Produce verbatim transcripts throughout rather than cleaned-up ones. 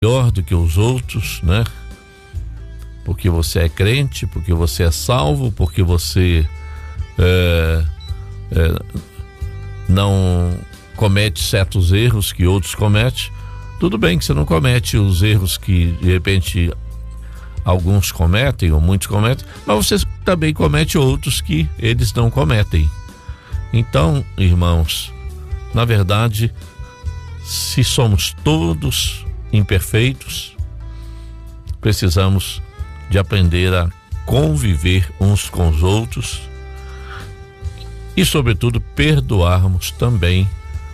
melhor do que os outros, né? Porque você é crente, porque você é salvo, porque você é, é, não comete certos erros que outros cometem. Tudo bem que você não comete os erros que de repente alguns cometem ou muitos cometem, mas você também comete outros que eles não cometem. Então, irmãos, na verdade, se somos todos imperfeitos, precisamos de aprender a conviver uns com os outros e, sobretudo, perdoarmos também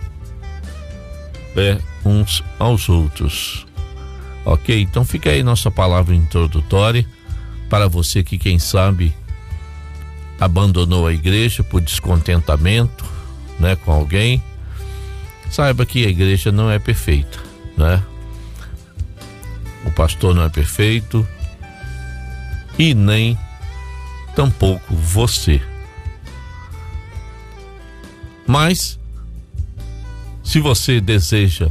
é, uns aos outros. Ok? Então fica aí nossa palavra introdutória para você que, quem sabe, abandonou a igreja por descontentamento, né, com alguém. Saiba que a igreja não é perfeita, né? O pastor não é perfeito e nem tampouco você. Mas se você deseja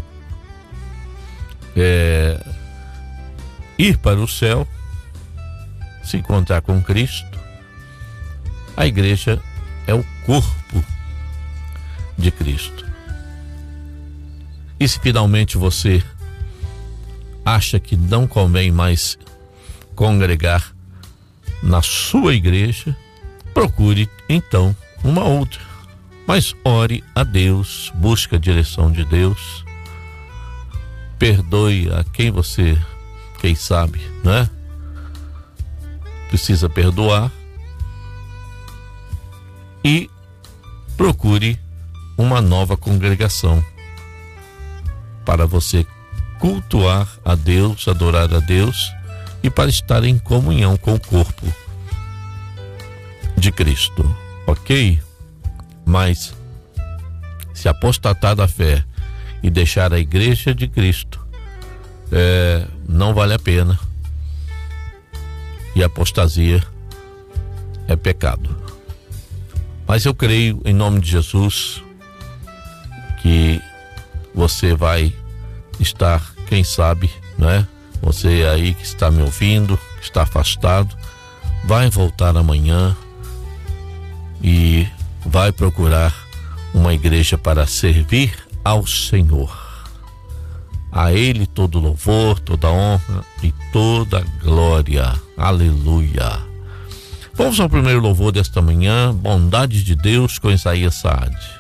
é, ir para o céu, se encontrar com Cristo, a igreja é o corpo de Cristo. E se finalmente você acha que não convém mais congregar na sua igreja, procure então uma outra. Mas ore a Deus, busque a direção de Deus, perdoe a quem você, quem sabe, né? Precisa perdoar e procure uma nova congregação para você cultuar a Deus, adorar a Deus e para estar em comunhão com o corpo de Cristo, ok? Mas se apostatar da fé e deixar a igreja de Cristo, é, não vale a pena, e apostasia é pecado. Mas eu creio, em nome de Jesus, que você vai estar, quem sabe, né? Você aí que está me ouvindo, que está afastado, vai voltar amanhã e vai procurar uma igreja para servir ao Senhor. A Ele todo louvor, toda honra e toda glória. Aleluia. Vamos ao primeiro louvor desta manhã, Bondade de Deus, com Isaías Saad.